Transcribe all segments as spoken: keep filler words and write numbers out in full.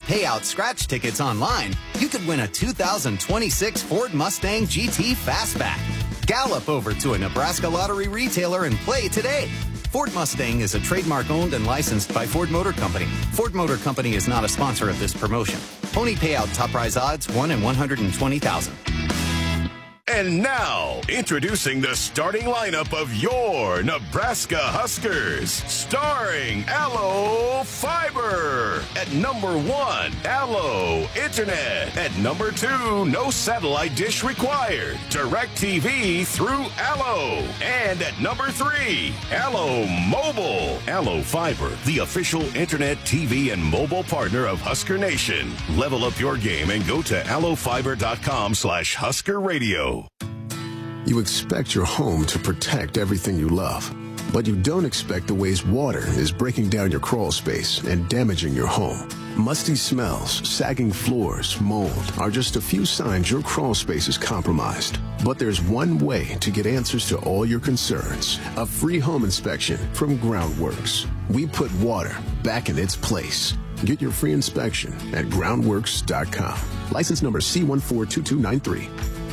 payout scratch tickets online, you could win a two thousand twenty-six Ford Mustang G T Fastback. Gallop over to a Nebraska Lottery retailer and play today. Ford Mustang is a trademark owned and licensed by Ford Motor Company. Ford Motor Company is not a sponsor of this promotion. Pony payout top prize odds one in one hundred twenty thousand. And now, introducing the starting lineup of your Nebraska Huskers. Starring Allo Fiber. At number one, Allo Internet. At number two, no satellite dish required. DirecTV through Allo. And at number three, Allo Mobile. Allo Fiber, the official internet, T V, and mobile partner of Husker Nation. Level up your game and go to allo fiber dot com slash Husker Radio. You expect your home to protect everything you love, but you don't expect the ways water is breaking down your crawl space and damaging your home. Musty smells, sagging floors, mold are just a few signs your crawl space is compromised. But there's one way to get answers to all your concerns. A free home inspection from Groundworks. We put water back in its place. Get your free inspection at groundworks dot com. License number C one four two two nine three.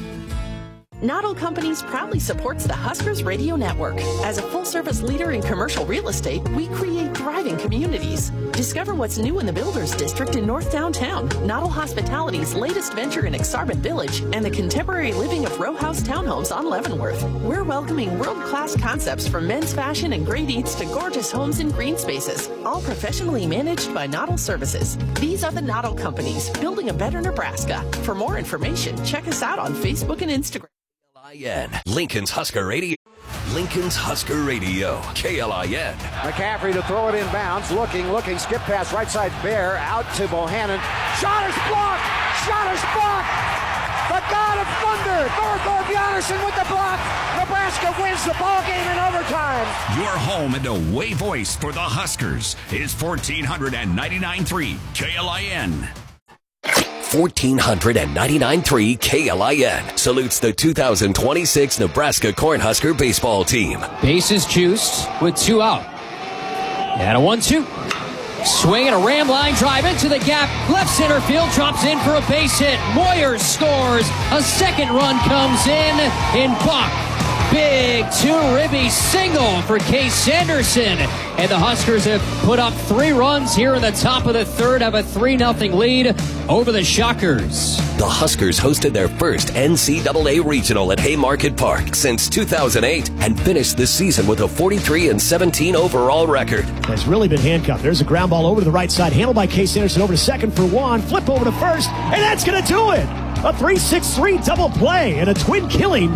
Noddle Companies proudly supports the Huskers Radio Network. As a full-service leader in commercial real estate, we create thriving communities. Discover what's new in the Builders District in North Downtown, Noddle Hospitality's latest venture in Exarban Village, and the contemporary living of row house townhomes on Leavenworth. We're welcoming world-class concepts from men's fashion and great eats to gorgeous homes and green spaces, all professionally managed by Noddle Services. These are the Noddle Companies, building a better Nebraska. For more information, check us out on Facebook and Instagram. Lincoln's Husker Radio. Lincoln's Husker Radio. K L I N. McCaffrey to throw it in bounds. Looking, looking. Skip pass right side. Bear out to Bohannon. Shot is blocked. Shot is blocked. The God of Thunder, Thorthor Bjarnason with the block. Nebraska wins the ball game in overtime. Your home and away voice for the Huskers is fourteen ninety-nine point three K L I N. fourteen ninety-nine point three K L I N salutes the two thousand twenty-six Nebraska Cornhusker baseball team. Bases juiced with two out. And a one two. Swing and a ram line drive into the gap. Left center field drops in for a base hit. Moyer scores. A second run comes in in Buck. Big two-ribby single for Case Sanderson. And the Huskers have put up three runs here in the top of the third, have a three nothing lead over the Shockers. The Huskers hosted their first N C double A regional at Haymarket Park since two thousand eight and finished the season with a forty-three and seventeen overall record. Has really been handcuffed. There's a ground ball over to the right side, handled by Case Sanderson over to second for one, flip over to first, and that's going to do it. A three six three double play and a twin killing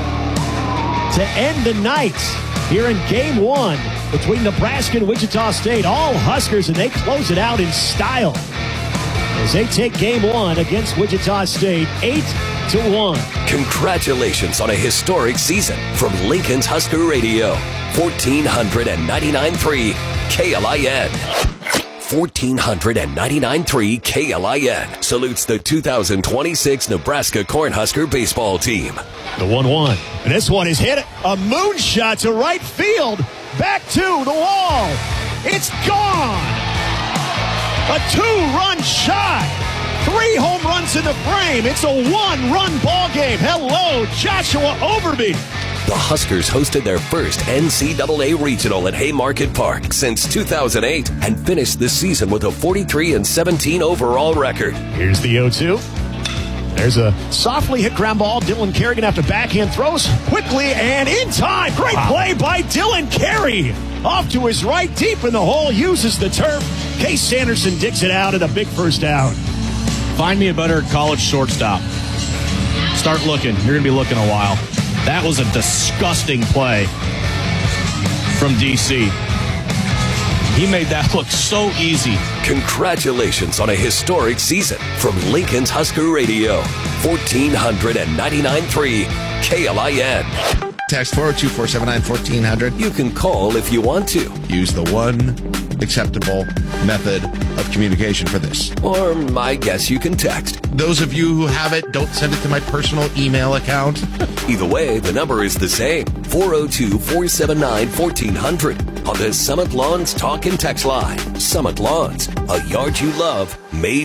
to end the night here in game one between Nebraska and Wichita State. All Huskers, and they close it out in style as they take game one against Wichita State eight to one. Congratulations on a historic season from Lincoln's Husker Radio. fourteen ninety-nine point three K L I N. fourteen ninety-nine point three K L I N salutes the two thousand twenty-six Nebraska Cornhusker baseball team. The one one. And this one is hit. A moonshot to right field. Back to the wall. It's gone. A two-run shot. Three home runs in the frame. It's a one-run ball game. Hello, Joshua Overby. The Huskers hosted their first N C double A regional at Haymarket Park since two thousand eight and finished the season with a forty-three and seventeen overall record. Here's the oh two. There's a softly hit ground ball. Dylan Carey going to have to backhand throws quickly and in time. Great wow. play by Dylan Carey. Off to his right, deep in the hole, uses the turf. Case Sanderson digs it out at a big first down. Find me a better college shortstop. Start looking. You're going to be looking a while. That was a disgusting play from D C. He made that look so easy. Congratulations on a historic season from Lincoln's Husker Radio. fourteen ninety-nine point three K L I N. Text four oh two, four seven nine, one four zero zero. You can call if you want to. Use the one acceptable method of communication for this. Or I guess you can text. Those of you who have it, don't send it to my personal email account. Either way, the number is the same. four oh two, four seven nine, one four zero zero on the Summit Lawns Talk and Text line. Summit Lawns, a yard you love, made